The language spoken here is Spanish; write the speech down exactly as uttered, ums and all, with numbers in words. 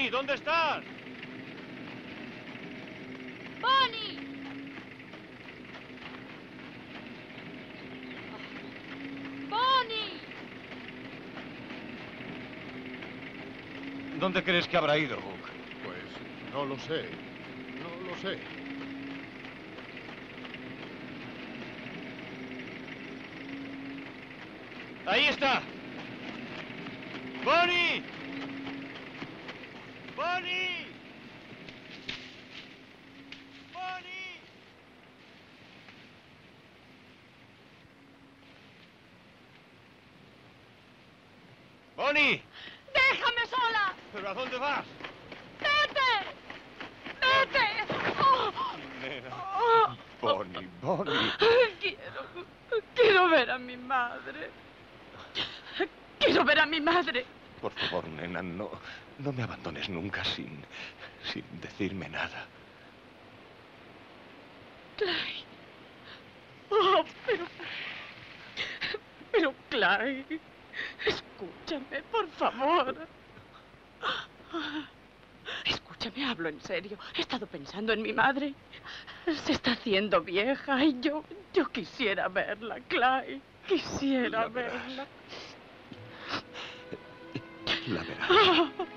Bonnie, ¿dónde estás? ¡Bonnie! ¡Bonnie! ¿Dónde crees que habrá ido, Hook? Pues no lo sé. No lo sé. ¡Ahí está! ¡Bonnie! ¡Bonnie! ¡Bonnie! ¡Bonnie! ¡Déjame sola! ¿Pero a dónde vas? ¡Vete! ¡Vete! Oh. Nena. Oh. Bonnie, Bonnie. Quiero... Quiero ver a mi madre. Quiero ver a mi madre. Por favor, nena, no, no me abandones nunca sin, sin decirme nada. Clay. Oh, pero... Pero, Clay, escúchame, por favor. Escúchame, hablo en serio. He estado pensando en mi madre. Se está haciendo vieja y yo... Yo quisiera verla, Clay. Quisiera La verás. verla. La verás.